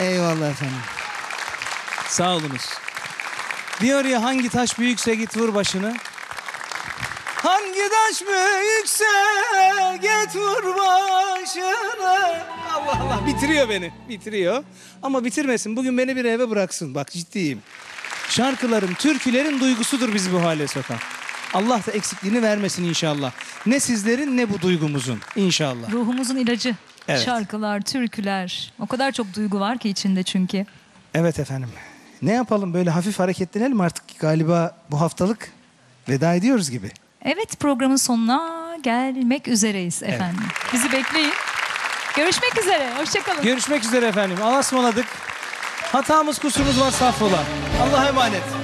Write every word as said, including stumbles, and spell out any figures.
Eyvallah efendim. Sağ olunuz. Diyor ya, hangi taş büyükse git vur başını. Hangi taş büyükse git vur başını. Allah Allah, bitiriyor beni, bitiriyor. Ama bitirmesin, bugün beni bir eve bıraksın. Bak ciddiyim. Şarkıların, türkülerin duygusudur bizi bu hale sokan. Allah da eksikliğini vermesin inşallah. Ne sizlerin ne bu duygumuzun inşallah. Ruhumuzun ilacı. Evet. Şarkılar, türküler. O kadar çok duygu var ki içinde çünkü. Evet efendim. Ne yapalım, böyle hafif hareketlenelim artık, galiba bu haftalık veda ediyoruz gibi. Evet, programın sonuna gelmek üzereyiz efendim. Evet. Bizi bekleyin. Görüşmek üzere. Hoşçakalın. Görüşmek üzere efendim. Allah'a ısmarladık. Hatamız kusurumuz var, affola. Allah'a emanet.